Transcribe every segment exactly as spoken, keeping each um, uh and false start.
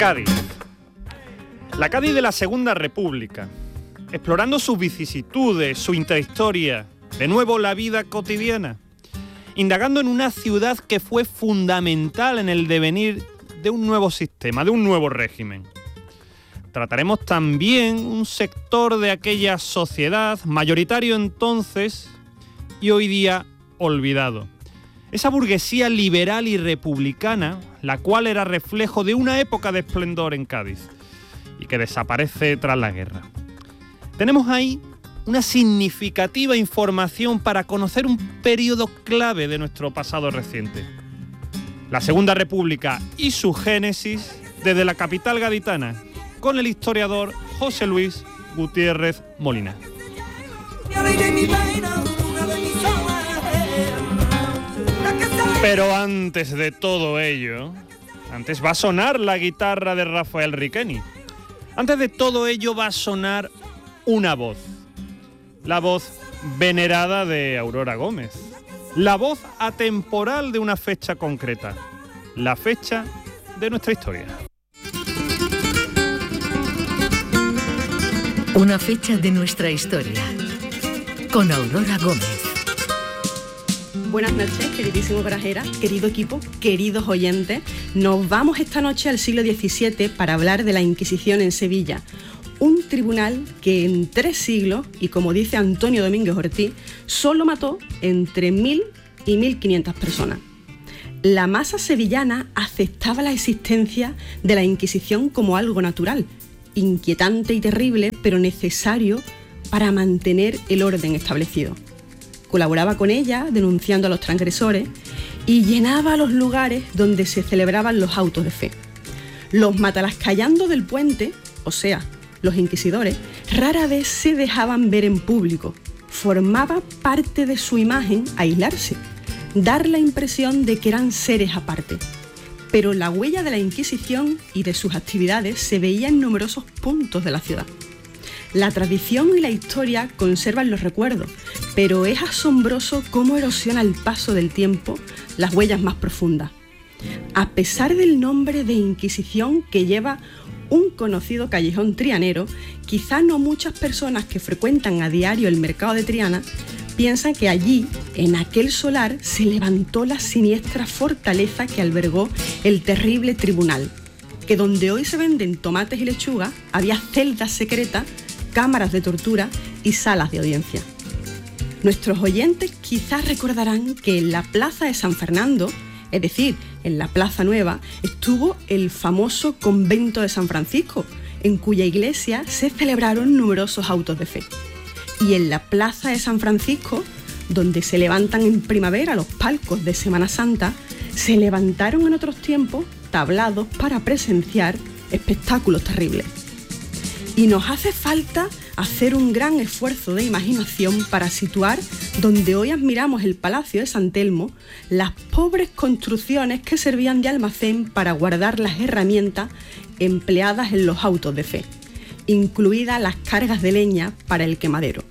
Cádiz. La Cádiz de la Segunda República, explorando sus vicisitudes, su intrahistoria, de nuevo la vida cotidiana, indagando en una ciudad que fue fundamental en el devenir de un nuevo sistema, de un nuevo régimen. Trataremos también un sector de aquella sociedad, mayoritario entonces y hoy día olvidado. Esa burguesía liberal y republicana, la cual era reflejo de una época de esplendor en Cádiz y que desaparece tras la guerra. Tenemos ahí una significativa información para conocer un periodo clave de nuestro pasado reciente. La Segunda República y su génesis desde la capital gaditana, con el historiador José Luis Gutiérrez Molina. Pero antes de todo ello, antes va a sonar la guitarra de Rafael Riqueni. Antes de todo ello va a sonar una voz. La voz venerada de Aurora Gómez. La voz atemporal de una fecha concreta. La fecha de nuestra historia. Una fecha de nuestra historia. Con Aurora Gómez. Buenas noches, queridísimo Grajera, querido equipo, queridos oyentes. Nos vamos esta noche al siglo diecisiete para hablar de la Inquisición en Sevilla. Un tribunal que en tres siglos, y como dice Antonio Domínguez Ortiz, solo mató entre mil y mil quinientas personas. La masa sevillana aceptaba la existencia de la Inquisición como algo natural, inquietante y terrible, pero necesario para mantener el orden establecido. Colaboraba con ella, denunciando a los transgresores, y llenaba los lugares donde se celebraban los autos de fe. Los matalascayando del puente, o sea, los inquisidores, rara vez se dejaban ver en público. Formaba parte de su imagen aislarse, dar la impresión de que eran seres aparte. Pero la huella de la Inquisición y de sus actividades se veía en numerosos puntos de la ciudad. La tradición y la historia conservan los recuerdos, pero es asombroso cómo erosiona al paso del tiempo las huellas más profundas. A pesar del nombre de Inquisición que lleva un conocido callejón trianero, quizá no muchas personas que frecuentan a diario el mercado de Triana piensan que allí, en aquel solar, se levantó la siniestra fortaleza que albergó el terrible tribunal, que donde hoy se venden tomates y lechugas, había celdas secretas, cámaras de tortura y salas de audiencia. Nuestros oyentes quizás recordarán que en la plaza de San Fernando, es decir, en la Plaza Nueva, estuvo el famoso convento de San Francisco, en cuya iglesia se celebraron numerosos autos de fe. Y en la Plaza de San Francisco, donde se levantan en primavera los palcos de Semana Santa, se levantaron en otros tiempos tablados para presenciar espectáculos terribles. Y nos hace falta hacer un gran esfuerzo de imaginación para situar donde hoy admiramos el Palacio de San Telmo, las pobres construcciones que servían de almacén para guardar las herramientas empleadas en los autos de fe, incluidas las cargas de leña para el quemadero.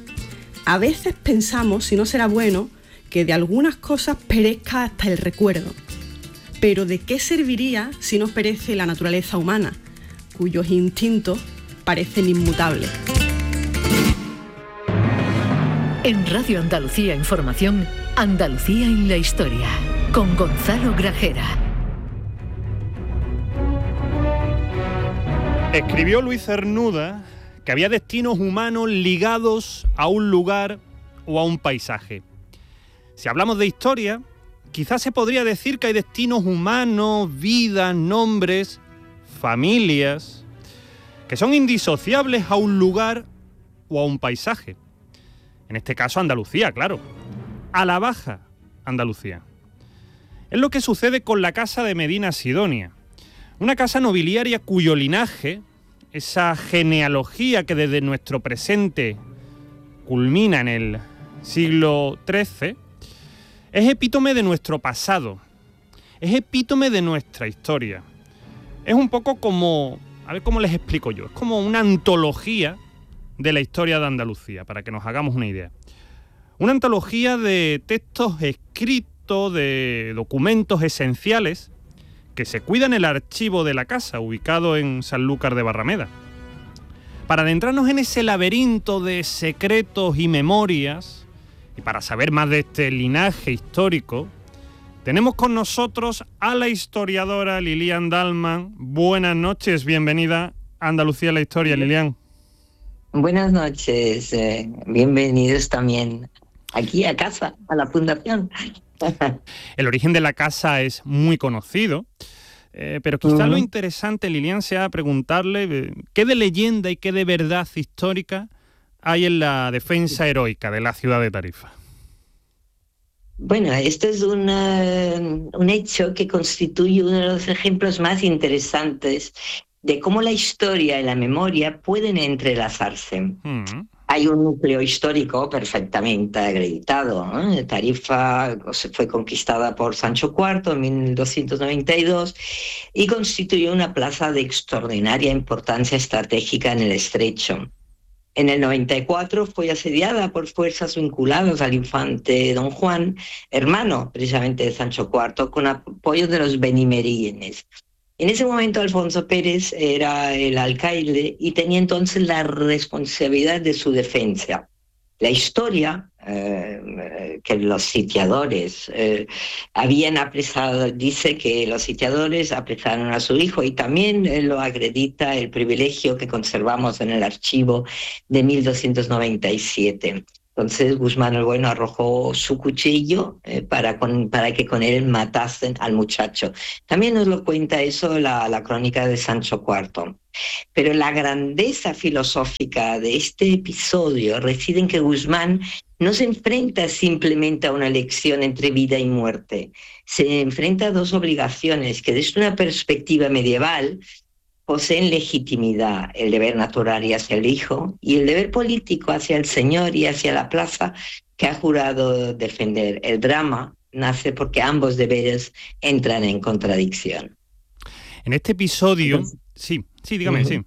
A veces pensamos si no será bueno que de algunas cosas perezca hasta el recuerdo, pero ¿de qué serviría si no perece la naturaleza humana, cuyos instintos parecen inmutables? En Radio Andalucía Información, Andalucía en la historia, con Gonzalo Grajera. Escribió Luis Cernuda que había destinos humanos ligados a un lugar o a un paisaje. Si hablamos de historia, quizás se podría decir que hay destinos humanos, vidas, nombres, familias, que son indisociables a un lugar o a un paisaje. En este caso Andalucía, claro. A la Baja Andalucía. Es lo que sucede con la casa de Medina Sidonia, una casa nobiliaria cuyo linaje, esa genealogía que desde nuestro presente culmina en el siglo trece, es epítome de nuestro pasado, es epítome de nuestra historia. Es un poco como, a ver cómo les explico yo, es como una antología de la historia de Andalucía, para que nos hagamos una idea. Una antología de textos escritos, de documentos esenciales que se cuida en el archivo de la casa, ubicado en Sanlúcar de Barrameda. Para adentrarnos en ese laberinto de secretos y memorias, y para saber más de este linaje histórico, tenemos con nosotros a la historiadora Lilian Dalman. Buenas noches, bienvenida a Andalucía en la Historia, Lilian. Buenas noches, eh, bienvenidos también aquí a casa, a la Fundación. El origen de la casa es muy conocido, eh, pero quizá uh-huh. lo interesante, Lilian, sea preguntarle eh, qué de leyenda y qué de verdad histórica hay en la defensa heroica de la ciudad de Tarifa. Bueno, esto es una, un hecho que constituye uno de los ejemplos más interesantes de cómo la historia y la memoria pueden entrelazarse. Mm. Hay un núcleo histórico perfectamente acreditado, ¿no? Tarifa fue conquistada por Sancho cuarto en mil doscientos noventa y dos y constituyó una plaza de extraordinaria importancia estratégica en el estrecho. En el noventa y cuatro fue asediada por fuerzas vinculadas al infante Don Juan, hermano precisamente de Sancho cuarto, con apoyo de los benimerines. En ese momento Alfonso Pérez era el alcaide y tenía entonces la responsabilidad de su defensa. La historia eh, que los sitiadores eh, habían apresado, dice que los sitiadores apresaron a su hijo y también eh, lo acredita el privilegio que conservamos en el archivo de mil doscientos noventa y siete. Entonces Guzmán el Bueno arrojó su cuchillo eh, para, con, para que con él matasen al muchacho. También nos lo cuenta eso la, la crónica de Sancho cuarto. Pero la grandeza filosófica de este episodio reside en que Guzmán no se enfrenta simplemente a una elección entre vida y muerte. Se enfrenta a dos obligaciones que desde una perspectiva medieval poseen legitimidad, el deber natural hacia el hijo y el deber político hacia el señor y hacia la plaza que ha jurado defender. El drama nace porque ambos deberes entran en contradicción. En este episodio... Entonces, sí, sí, dígame, uh-huh. sí.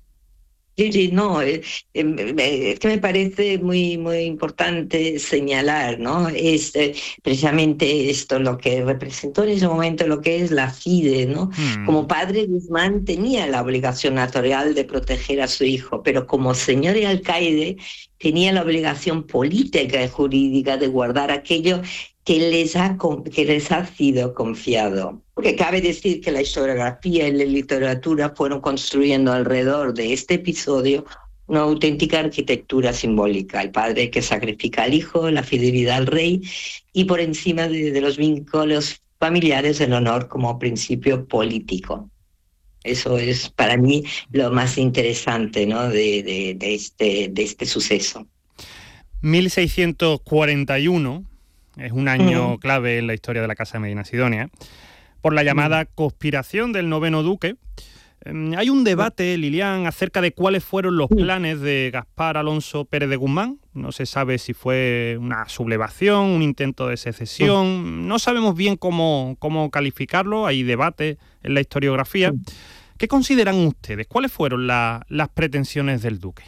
Sí, sí, no, eh, eh, es que me parece muy, muy importante señalar, ¿no? Es eh, precisamente esto lo que representó en ese momento lo que es la FIDE, ¿no? Hmm. Como padre, Guzmán tenía la obligación natural de proteger a su hijo, pero como señor y alcaide tenía la obligación política y jurídica de guardar aquello que les ha, que les ha sido confiado. Porque cabe decir que la historiografía y la literatura fueron construyendo alrededor de este episodio una auténtica arquitectura simbólica. El padre que sacrifica al hijo, la fidelidad al rey y por encima de, de los vínculos familiares el honor como principio político. Eso es para mí lo más interesante, ¿no? de, de, de, este, de este suceso. mil seiscientos cuarenta y uno es un año clave en la historia de la Casa de Medina Sidonia, por la llamada conspiración del noveno duque. Eh, hay un debate, Lilian, acerca de cuáles fueron los planes de Gaspar Alonso Pérez de Guzmán. No se sabe si fue una sublevación, un intento de secesión. No sabemos bien cómo, cómo calificarlo. Hay debate en la historiografía. ¿Qué consideran ustedes? ¿Cuáles fueron la, las pretensiones del duque?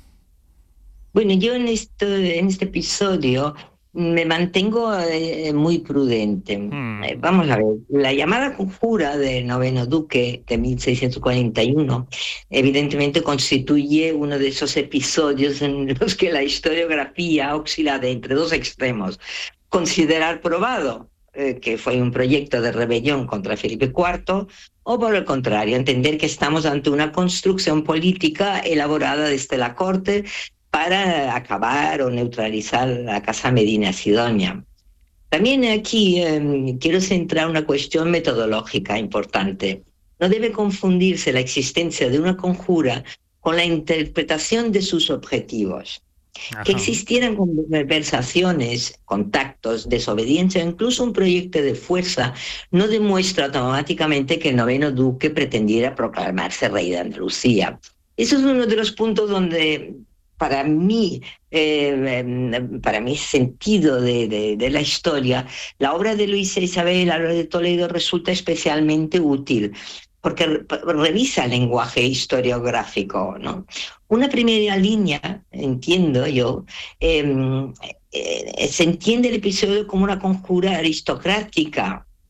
Bueno, yo en, esto, en este episodio me mantengo eh, muy prudente. Hmm. Eh, vamos a ver, la llamada conjura del noveno duque de mil seiscientos cuarenta y uno evidentemente constituye uno de esos episodios en los que la historiografía oscila entre dos extremos. Considerar probado eh, que fue un proyecto de rebelión contra Felipe cuarto, o por el contrario, entender que estamos ante una construcción política elaborada desde la corte para acabar o neutralizar la Casa Medina Sidonia. También aquí eh, quiero centrar una cuestión metodológica importante. No debe confundirse la existencia de una conjura con la interpretación de sus objetivos. Ajá. Que existieran conversaciones, contactos, desobediencia o incluso un proyecto de fuerza no demuestra automáticamente que el noveno duque pretendiera proclamarse rey de Andalucía. Eso es uno de los puntos donde para mí, eh, para mi sentido de, de, de la historia, la obra de Luisa Isabel Álvarez de Toledo resulta especialmente útil, porque re, revisa el lenguaje historiográfico, ¿no? Una primera línea, entiendo yo, eh, eh, se entiende el episodio como una conjura aristocrática,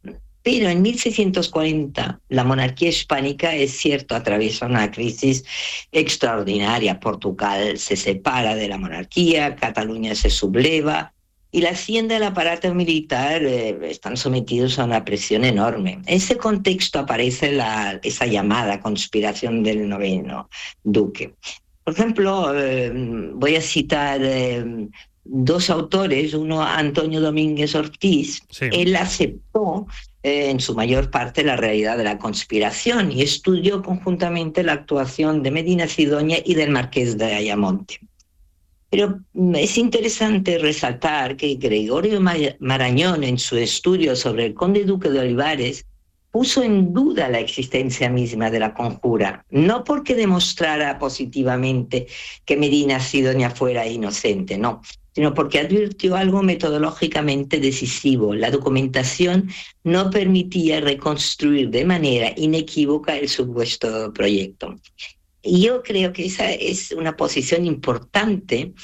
Pero en mil seiscientos cuarenta la monarquía hispánica, es cierto, atraviesa una crisis extraordinaria. Portugal se separa de la monarquía, Cataluña se subleva y la hacienda y el aparato militar eh, están sometidos a una presión enorme. En ese contexto aparece la, esa llamada conspiración del noveno duque. Por ejemplo, eh, voy a citar eh, dos autores, uno Antonio Domínguez Ortiz. Sí. Él aceptó eh, en su mayor parte la realidad de la conspiración y estudió conjuntamente la actuación de Medina Sidonia y del marqués de Ayamonte. Pero es interesante resaltar que Gregorio Marañón, en su estudio sobre el conde duque de Olivares, puso en duda la existencia misma de la conjura, no porque demostrara positivamente que Medina Sidonia fuera inocente, no, sino porque advirtió algo metodológicamente decisivo. La documentación no permitía reconstruir de manera inequívoca el supuesto proyecto. Y yo creo que esa es una posición importante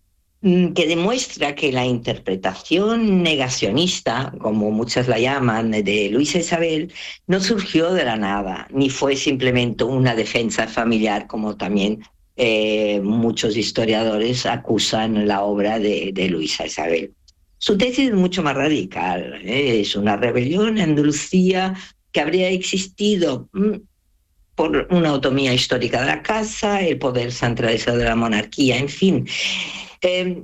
que demuestra que la interpretación negacionista, como muchas la llaman, de Luisa Isabel, no surgió de la nada, ni fue simplemente una defensa familiar, como también eh, muchos historiadores acusan la obra de, de Luisa Isabel. Su tesis es mucho más radical, ¿eh? Es una rebelión en Andalucía que habría existido mmm, por una autonomía histórica de la casa, el poder centralizado de la monarquía, en fin. Eh,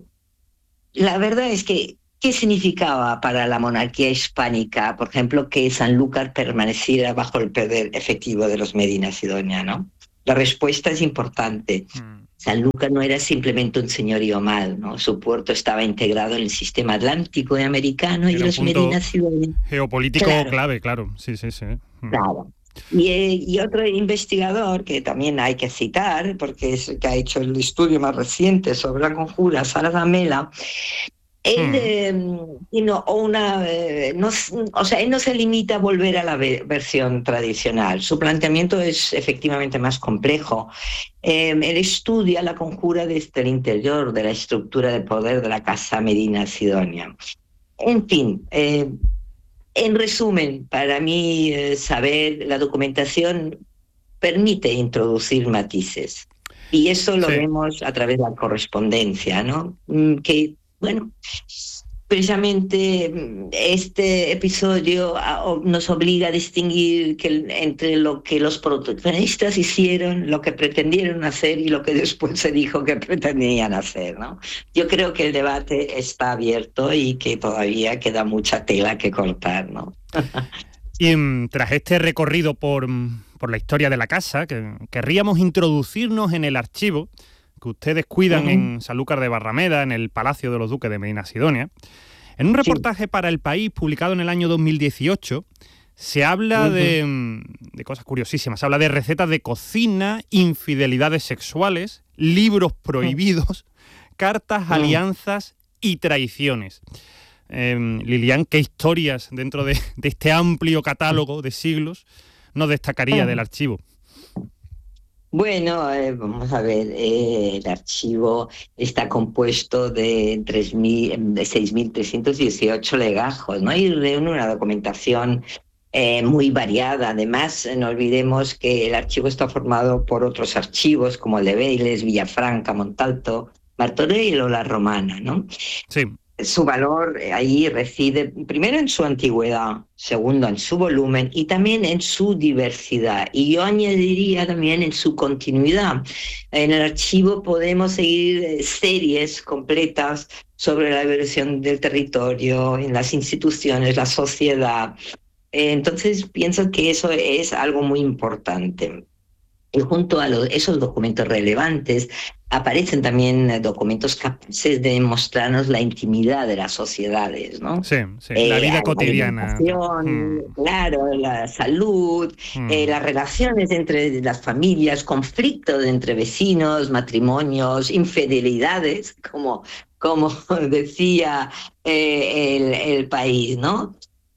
la verdad es que, ¿qué significaba para la monarquía hispánica, por ejemplo, que Sanlúcar permaneciera bajo el poder efectivo de los Medina Sidonia, ¿no? La respuesta es importante. Mm. Sanlúcar no era simplemente un señorío mal, ¿no? Su puerto estaba integrado en el sistema atlántico y americano. Era y los Medina Sidonia. Geopolítico claro. clave, claro. Sí, sí, sí. Mm. Claro. Y, y otro investigador que también hay que citar, porque es el que ha hecho el estudio más reciente sobre la conjura, Sara Damela, él, hmm. eh, y no, una, eh, no, o sea, él no se limita a volver a la ve- versión tradicional. Su planteamiento es efectivamente más complejo. Eh, él estudia la conjura desde el interior de la estructura de poder de la Casa Medina Sidonia. En fin, eh, en resumen, para mí eh, saber la documentación permite introducir matices y eso lo sí. vemos a través de la correspondencia, ¿no? Que, bueno, precisamente este episodio nos obliga a distinguir que entre lo que los protagonistas hicieron, lo que pretendieron hacer y lo que después se dijo que pretendían hacer, ¿no? Yo creo que el debate está abierto y que todavía queda mucha tela que cortar, ¿no? Y um, tras este recorrido por, por la historia de la casa, que querríamos introducirnos en el archivo que ustedes cuidan uh-huh. en Sanlúcar de Barrameda, en el Palacio de los Duques de Medina Sidonia. En un reportaje sí. para El País, publicado en el año dos mil dieciocho, se habla uh-huh. de, de cosas curiosísimas. Se habla de recetas de cocina, infidelidades sexuales, libros prohibidos, uh-huh. cartas, uh-huh. alianzas y traiciones. Eh, Lilian, ¿qué historias dentro de, de este amplio catálogo de siglos nos destacaría uh-huh. del archivo? Bueno, eh, vamos a ver, eh, el archivo está compuesto de, de seis mil trescientos dieciocho legajos, ¿no? Y reúne una documentación eh, muy variada. Además, no olvidemos que el archivo está formado por otros archivos como el de Vélez, Villafranca, Montalto, Martorell o La Romana, ¿no? Sí. Su valor ahí reside primero en su antigüedad, segundo en su volumen y también en su diversidad. Y yo añadiría también en su continuidad. En el archivo podemos seguir series completas sobre la evolución del territorio, en las instituciones, la sociedad. Entonces pienso que eso es algo muy importante. Y junto a los, esos documentos relevantes aparecen también documentos capaces de mostrarnos la intimidad de las sociedades, ¿no? Sí, sí, eh, la vida cotidiana. La mm. Claro, la salud, mm. eh, las relaciones entre las familias, conflictos entre vecinos, matrimonios, infidelidades, como, como decía eh, el, el país, ¿no?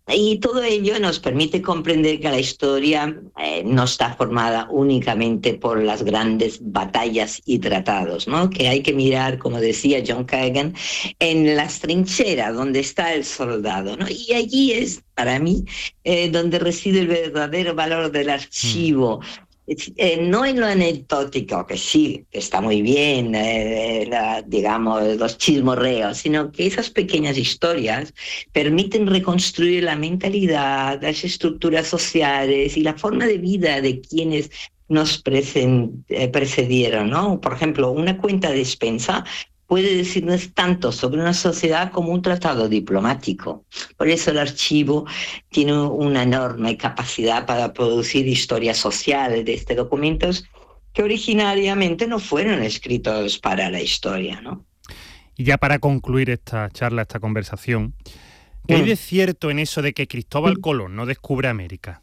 Y todo ello nos permite comprender que la historia eh, no está formada únicamente por las grandes batallas y tratados, ¿no? Que hay que mirar, como decía John Kagan, en las trincheras, donde está el soldado, ¿no? Y allí es, para mí, eh, donde reside el verdadero valor del archivo. Mm. Eh, no en lo anecdótico, que sí, que está muy bien, eh, la, digamos, los chismorreos, sino que esas pequeñas historias permiten reconstruir la mentalidad, las estructuras sociales y la forma de vida de quienes nos presen, eh, precedieron, ¿no? Por ejemplo, una cuenta de despensa puede decirnos tanto sobre una sociedad como un tratado diplomático. Por eso el archivo tiene una enorme capacidad para producir historias sociales de estos documentos que originariamente no fueron escritos para la historia, ¿no? Y ya para concluir esta charla, esta conversación, ¿qué hay de cierto en eso de que Cristóbal Colón no descubre América?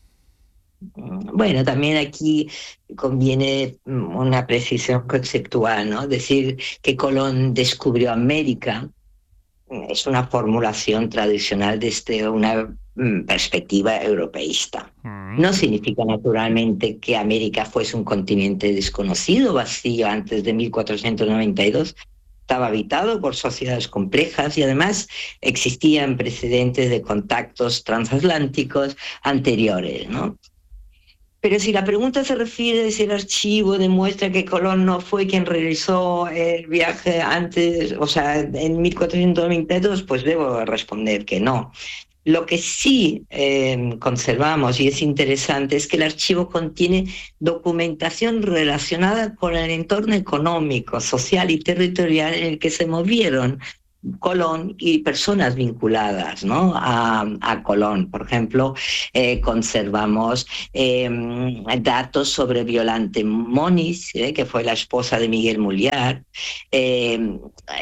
Bueno, también aquí conviene una precisión conceptual, ¿no? Decir que Colón descubrió América es una formulación tradicional desde una perspectiva europeísta. No significa naturalmente que América fuese un continente desconocido, vacío antes de mil cuatrocientos noventa y dos. Estaba habitado por sociedades complejas y además existían precedentes de contactos transatlánticos anteriores, ¿no? Pero si la pregunta se refiere a si el archivo demuestra que Colón no fue quien realizó el viaje antes, o sea, en mil cuatrocientos noventa y dos, pues debo responder que no. Lo que sí eh, conservamos, y es interesante, es que el archivo contiene documentación relacionada con el entorno económico, social y territorial en el que se movieron Colón y personas vinculadas, ¿no? a, a Colón. Por ejemplo, eh, conservamos eh, datos sobre Violante Moniz, eh, que fue la esposa de Miguel Mulliar, eh,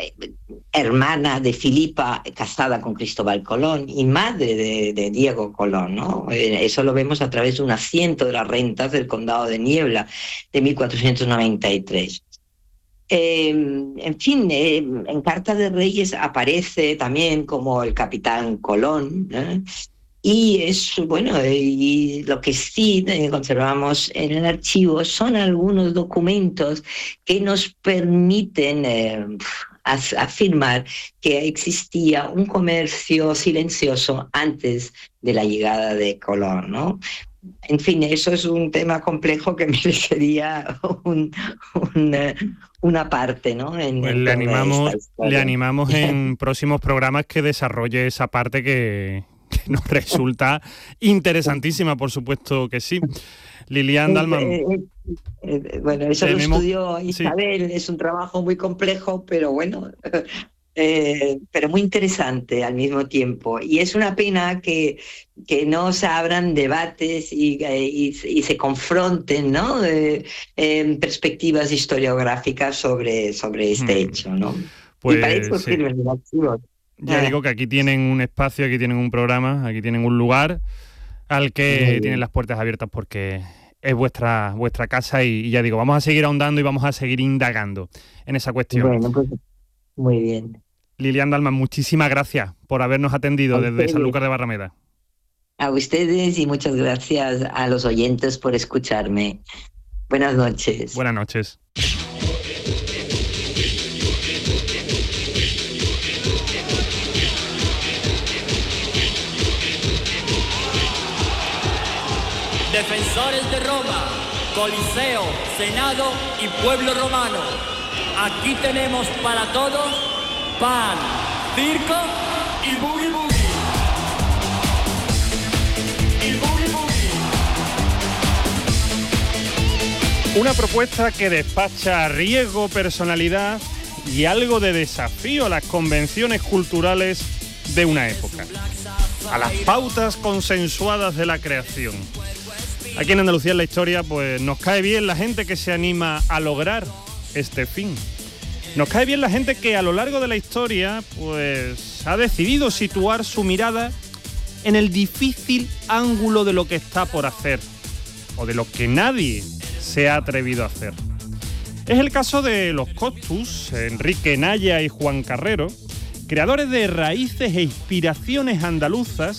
hermana de Filipa, casada con Cristóbal Colón, y madre de, de Diego Colón, ¿no? Eh, eso lo vemos a través de un asiento de las rentas del Condado de Niebla de mil cuatrocientos noventa y tres. Eh, en fin, eh, en Carta de Reyes aparece también como el capitán Colón, ¿eh? Y es, bueno, eh, y lo que sí eh, conservamos en el archivo son algunos documentos que nos permiten eh, as, afirmar que existía un comercio silencioso antes de la llegada de Colón, ¿no? En fin, eso es un tema complejo que merecería un, un, una parte, ¿no? En, pues en le animamos, le animamos en próximos programas que desarrolle esa parte que, que nos resulta interesantísima, por supuesto que sí. Lilian Dalman. Eh, eh, eh, bueno, eso tenemos, lo estudió Isabel, sí. Es un trabajo muy complejo, pero bueno... Eh, pero muy interesante al mismo tiempo. Y es una pena que, que no se abran debates y, y, y se confronten, ¿no? Eh, eh, perspectivas historiográficas sobre, sobre este hmm. hecho, ¿no? Pues, y para eso sí. sirven los archivos. Ya ah. digo que aquí tienen un espacio, aquí tienen un programa, aquí tienen un lugar al que sí. tienen las puertas abiertas porque es vuestra, vuestra casa y, y ya digo, vamos a seguir ahondando y vamos a seguir indagando en esa cuestión. Bueno, pues muy bien. Lilian Dalman, muchísimas gracias por habernos atendido desde Sanlúcar de Barrameda. A ustedes y muchas gracias a los oyentes por escucharme. Buenas noches. Buenas noches. Defensores de Roma, Coliseo, Senado y pueblo romano. Aquí tenemos para todos pan, circo y boogie boogie. Y boogie boogie. Una propuesta que despacha riesgo, personalidad y algo de desafío a las convenciones culturales de una época, a las pautas consensuadas de la creación. Aquí en Andalucía en la historia, pues nos cae bien la gente que se anima a lograr este fin. Nos cae bien la gente que a lo largo de la historia pues ha decidido situar su mirada en el difícil ángulo de lo que está por hacer o de lo que nadie se ha atrevido a hacer. Es el caso de los Costus, Enrique Naya y Juan Carrero, creadores de raíces e inspiraciones andaluzas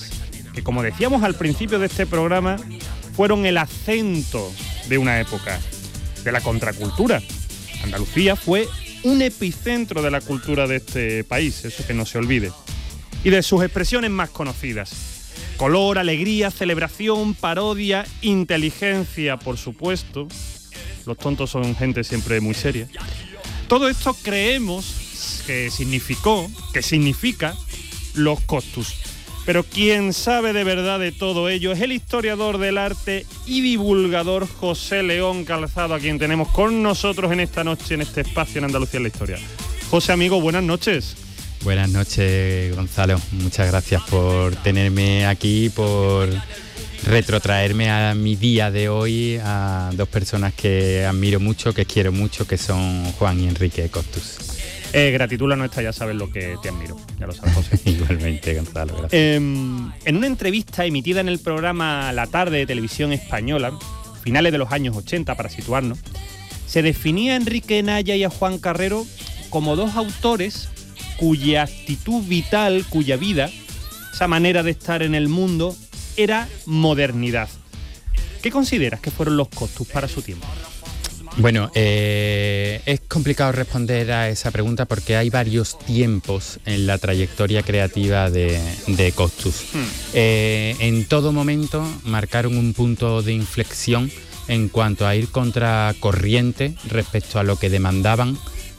que, como decíamos al principio de este programa, fueron el acento de una época, de la contracultura. Andalucía fue un epicentro de la cultura de este país, eso que no se olvide. Y de sus expresiones más conocidas: color, alegría, celebración, parodia, inteligencia, por supuesto. Los tontos son gente siempre muy seria. Todo esto creemos que significó, que significa los costus. Pero quien sabe de verdad de todo ello es el historiador del arte y divulgador José León Calzado, a quien tenemos con nosotros en esta noche, en este espacio en Andalucía en la Historia. José, amigo, buenas noches. Buenas noches, Gonzalo. Muchas gracias por tenerme aquí, por retrotraerme a mi día de hoy a dos personas que admiro mucho, que quiero mucho, que son Juan y Enrique Costus. Eh, gratitud la nuestra, ya sabes lo que te admiro, ya lo sabes, José. Igualmente, Gonzalo, gracias. Eh, en una entrevista emitida en el programa La Tarde de Televisión Española, finales de los años ochenta, para situarnos, se definía a Enrique Naya y a Juan Carrero como dos autores cuya actitud vital, cuya vida, esa manera de estar en el mundo, era modernidad. ¿Qué consideras que fueron los Costus para su tiempo? Bueno, eh, es complicado responder a esa pregunta porque hay varios tiempos en la trayectoria creativa de, de Costus. Hmm. Eh, en todo momento marcaron un punto de inflexión en cuanto a ir contra corriente respecto a lo que demandaban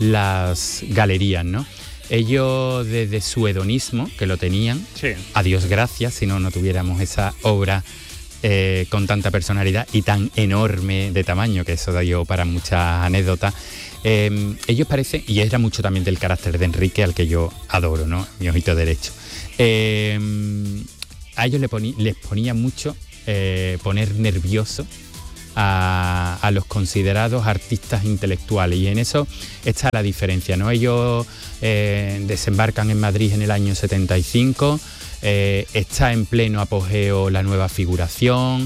las galerías, ¿no? Ellos, desde su hedonismo, que lo tenían, sí. A Dios gracias, si no, no tuviéramos esa obra eh, con tanta personalidad y tan enorme de tamaño, que eso dio para muchas anécdotas. Eh, ellos parecen, y era mucho también del carácter de Enrique, al que yo adoro, ¿no? Mi ojito derecho. Eh, a ellos les ponía, les ponía mucho eh, poner nervioso A, a los considerados artistas intelectuales, y en eso está la diferencia, ¿no? Ellos eh, desembarcan en Madrid en el año setenta y cinco, eh, está en pleno apogeo la nueva figuración,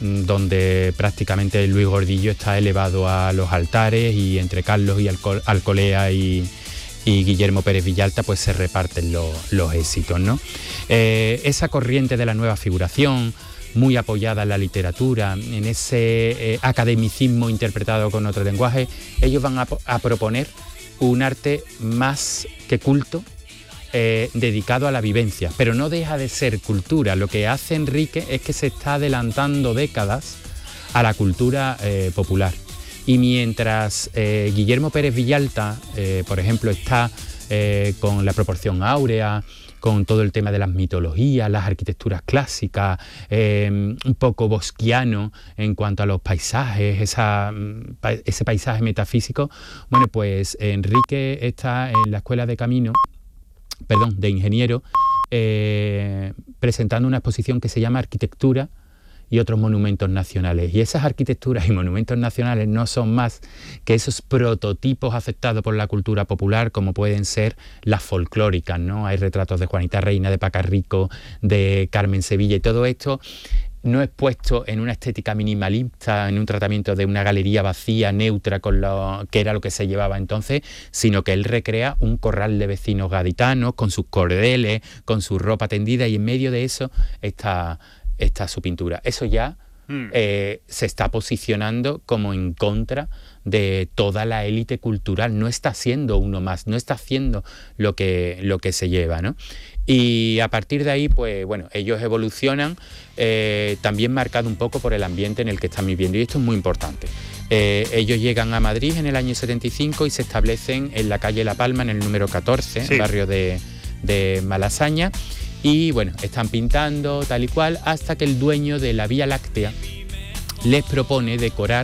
donde prácticamente Luis Gordillo está elevado a los altares, y entre Carlos y Alco- Alcolea y, y Guillermo Pérez Villalta pues se reparten lo, los éxitos, ¿no? Eh, esa corriente de la nueva figuración, muy apoyada en la literatura, en ese eh, academicismo interpretado con otro lenguaje, ellos van a, a proponer un arte más que culto, eh, dedicado a la vivencia, pero no deja de ser cultura. Lo que hace Enrique es que se está adelantando décadas a la cultura eh, popular. Y mientras eh, Guillermo Pérez Villalta, eh, por ejemplo, está eh, con la proporción áurea, con todo el tema de las mitologías, las arquitecturas clásicas, eh, un poco bosquiano en cuanto a los paisajes, esa, pa, ese paisaje metafísico. Bueno, pues Enrique está en la Escuela de Camino, perdón, de Ingeniero, eh, presentando una exposición que se llama Arquitectura y otros monumentos nacionales. Y esas arquitecturas y monumentos nacionales no son más que esos prototipos aceptados por la cultura popular, como pueden ser las folclóricas, ¿no? Hay retratos de Juanita Reina, de Pacarrico, de Carmen Sevilla, y todo esto no es puesto en una estética minimalista, en un tratamiento de una galería vacía, neutra, con lo que era lo que se llevaba entonces, sino que él recrea un corral de vecinos gaditanos, con sus cordeles, con su ropa tendida, y en medio de eso está... está su pintura. Eso ya mm. eh, se está posicionando como en contra de toda la élite cultural. No está siendo uno más, no está haciendo lo que, lo que se lleva, ¿no? Y a partir de ahí, pues bueno, ellos evolucionan, eh, también marcado un poco por el ambiente en el que están viviendo, y esto es muy importante. Eh, ellos llegan a Madrid en el año setenta y cinco y se establecen en la calle La Palma, en el número catorce, sí. barrio de, de Malasaña. Y bueno, están pintando tal y cual, hasta que el dueño de la Vía Láctea les propone decorar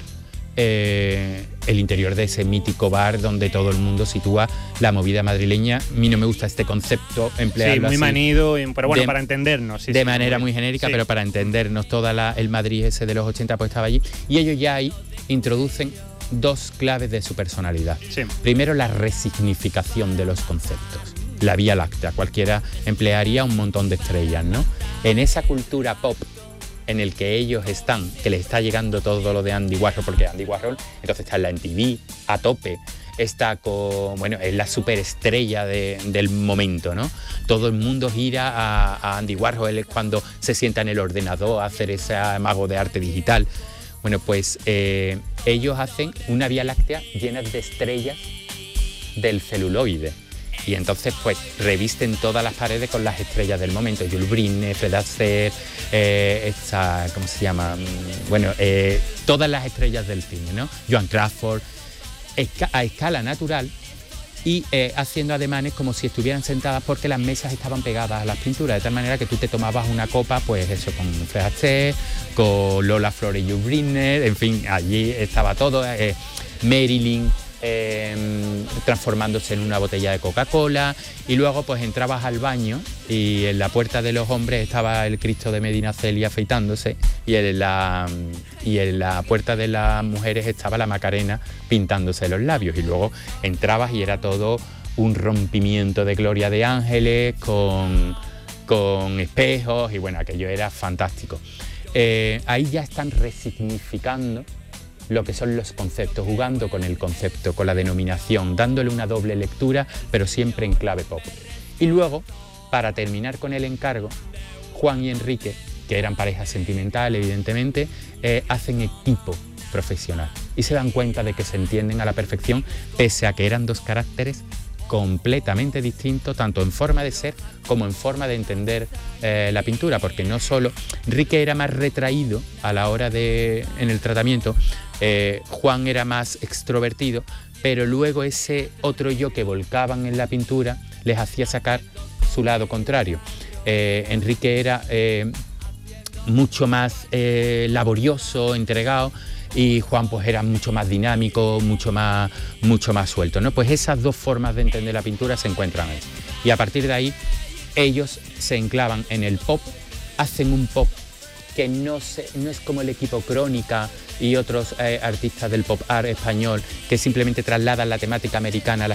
eh, el interior de ese mítico bar donde todo el mundo sitúa la movida madrileña. A mí no me gusta este concepto, emplearlo sí, muy así, manido, pero bueno, de, para entendernos. Sí, de sí, manera muy, muy genérica, sí. pero para entendernos, todo el Madrid ese de los ochenta pues estaba allí. Y ellos ya ahí introducen dos claves de su personalidad. Sí. Primero, la resignificación de los conceptos. La Vía Láctea, cualquiera emplearía un montón de estrellas, ¿no? En esa cultura pop en el que ellos están, que les está llegando todo lo de Andy Warhol, porque Andy Warhol entonces está en la M T V, a tope, está con, bueno, es la superestrella de, del momento, ¿no? Todo el mundo gira a, a Andy Warhol, es cuando se sienta en el ordenador a hacer ese mago de arte digital. Bueno, pues eh, ellos hacen una Vía Láctea llena de estrellas del celuloide. Y entonces, pues, revisten todas las paredes con las estrellas del momento. Jules Brine, Fred Astaire, eh, esta, ¿cómo se llama? Bueno, eh, todas las estrellas del cine, ¿no? Joan Crawford, esca- a escala natural y eh, haciendo ademanes como si estuvieran sentadas porque las mesas estaban pegadas a las pinturas, de tal manera que tú te tomabas una copa, pues eso, con Fred Astaire, con Lola Flores y Jules Brine, en fin, allí estaba todo, eh, Marilyn, Eh, transformándose en una botella de Coca-Cola, y luego pues entrabas al baño y en la puerta de los hombres estaba el Cristo de Medinaceli afeitándose, y en la, y en la puerta de las mujeres estaba la Macarena pintándose los labios, y luego entrabas y era todo un rompimiento de Gloria de Ángeles con, con espejos, y bueno, aquello era fantástico. Eh, ahí ya están resignificando lo que son los conceptos, jugando con el concepto, con la denominación, dándole una doble lectura, pero siempre en clave pop. Y luego, para terminar con el encargo, Juan y Enrique, que eran pareja sentimental, evidentemente, eh, hacen equipo profesional y se dan cuenta de que se entienden a la perfección, pese a que eran dos caracteres completamente distintos, tanto en forma de ser como en forma de entender eh, la pintura, porque no solo Enrique era más retraído a la hora de en el tratamiento, eh, Juan era más extrovertido, pero luego ese otro yo que volcaban en la pintura les hacía sacar su lado contrario. Eh, Enrique era eh, mucho más eh, laborioso, entregado, y Juan pues era mucho más dinámico, mucho más, mucho más suelto, ¿no? Pues esas dos formas de entender la pintura se encuentran ahí. Y a partir de ahí, ellos se enclavan en el pop, hacen un pop que no, se, no es como el equipo Crónica y otros eh, artistas del pop art español, que simplemente trasladan la temática americana a la